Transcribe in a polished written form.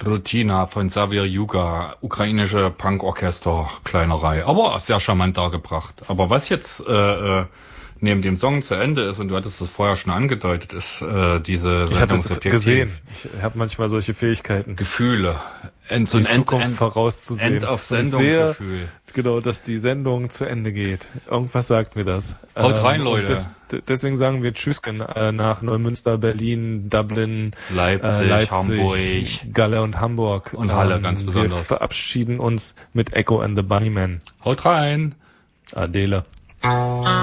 Rutina von Xavier Yuga, ukrainische Punkorchester, Kleinerei, aber sehr charmant dargebracht. Aber was jetzt neben dem Song zu Ende ist, und du hattest es vorher schon angedeutet, ist diese Ich hatte es gesehen. Ich habe manchmal solche Fähigkeiten. Gefühle. Die Zukunft vorauszusehen. End auf Sendung-Gefühl. Genau, dass die Sendung zu Ende geht. Irgendwas sagt mir das. Haut rein, Leute. Deswegen sagen wir Tschüss nach Neumünster, Berlin, Dublin, Leipzig, Hamburg, Galle und Hamburg. Und Halle ganz besonders. Wir verabschieden uns mit Echo and the Bunnymen. Haut rein. Adele.